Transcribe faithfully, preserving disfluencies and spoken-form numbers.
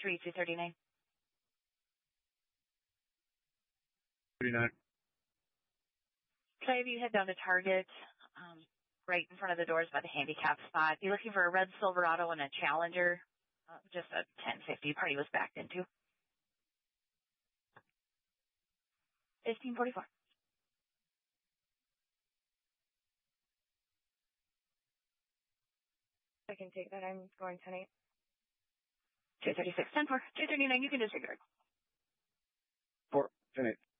three, two thirty-nine. thirty-nine. Okay, if you head down to Target, um, right in front of the doors by the handicap spot, you're looking for a red Silverado and a Challenger, uh, just a ten fifty. Party was backed into. fifteen forty-four. I can take that. I'm going ten eight. two thirty-six, ten four. two thirty-nine, you can disregard. four, ten eight.